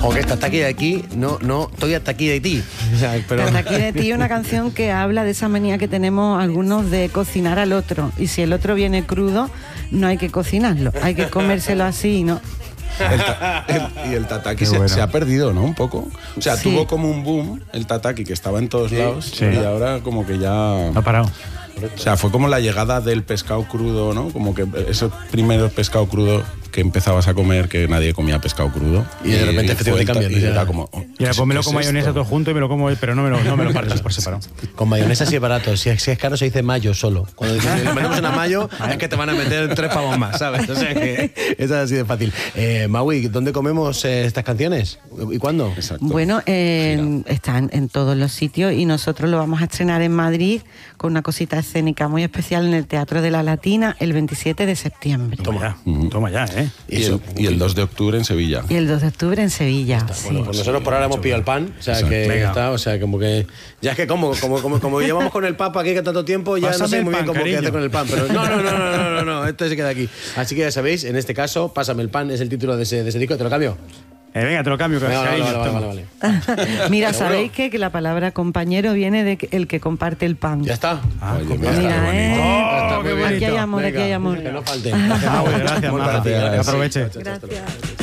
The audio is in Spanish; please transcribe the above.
O que hasta aquí de aquí, no, estoy hasta aquí de ti. O sea, pero... Hasta aquí de ti, una canción que habla de esa manía que tenemos algunos de cocinar al otro. Y si el otro viene crudo, no hay que cocinarlo, hay que comérselo así, ¿no? Y el tataki se ha perdido, ¿no? Un poco. O sea, Sí. tuvo como un boom el tataki que estaba en todos lados Sí. y ahora como que ya... Ha parado. O sea, fue como la llegada del pescado crudo, ¿no? Como que ese primer pescado crudo que empezabas a comer, que nadie comía pescado crudo. Y de repente fue te cambian. y era como... Y ahora pues me lo ¿qué como es mayonesa esto? todo junto y me lo como, pero no me lo partes por separado. Con mayonesa sí es barato. Si es caro se dice mayo solo. Cuando dicen, le metemos una mayo, es que te van a meter 3 pavos más, ¿sabes? O sea que eso es así de fácil. Maui, ¿dónde comemos estas canciones? ¿Y cuándo? Exacto. Bueno, están en todos los sitios y nosotros lo vamos a estrenar en Madrid con una cosita escénica muy especial en el Teatro de la Latina el 27 de septiembre. Toma ya, ¿eh? Y el 2 de octubre en Sevilla. Y el 2 de octubre en Sevilla. Sí. Bueno, pues nosotros por ahora hemos pillado el pan, o sea Exacto. que Venga. está, o sea, como que ya es que como llevamos con el Papa aquí que tanto tiempo, ya no Pásame sé el muy bien pan, cómo qué cariño. hacer con el pan, pero no, este se queda aquí. Así que ya sabéis, en este caso, Pásame el pan es el título de ese disco, ¿te lo cambio? Venga, te lo cambio. Venga, cariño, toma. vale. Mira, ¿sabéis que la palabra compañero viene de el que comparte el pan? Ya está. Oye, Mira, Oh, qué bonito. aquí hay amor, Venga, aquí hay amor. que no falte. Gracias, Muy Marta. gracias. Aproveche. Gracias.